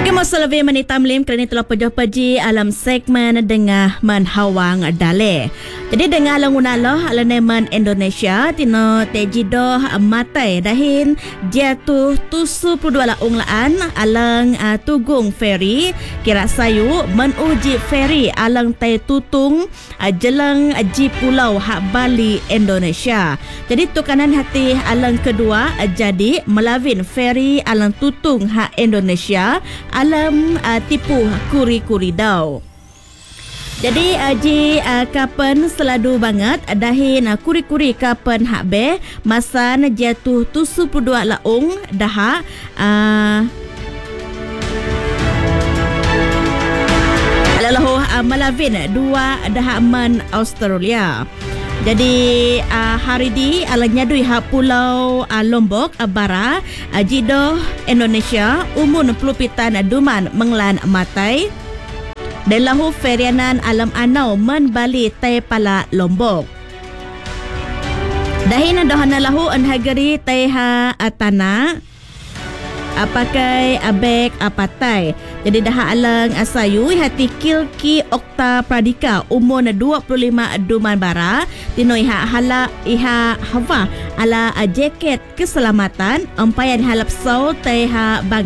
Masalah menita melim kerana telah peji alam segmen Dengah Menhawang Dale. Jadi dengar langunalah alaneman Indonesia tino tejidoh matai dahin jatuh tusu pudua laung laan alang tugung ferry kira sayu menuji ferry alang tai tutung jelang ji pulau hak Bali Indonesia. Jadi tukanan hati alang kedua jadi melawin ferry alang tutung hak Indonesia alam tipu kuri-kuri dau. Jadi ji kapan seladu banget dahin kuri-kuri kapan hak be masan jatuh tusu pudua laung dah lalahu Malavin dua dah man Australia. Jadi hari di alanya dui hak pulau Lombok bara jido Indonesia umun pelupitan duman menglan matai dan lahu ferianan alam anau men Bali tai pala Lombok. Dahin dohana lahu anhagari tai ha atana pakai abek apatai. Jadi dah alang asayu hati kilki okta pradika umur 25 duman bara tino iha hala iha hawa ala jaket keselamatan empayan halap sau tai ha bang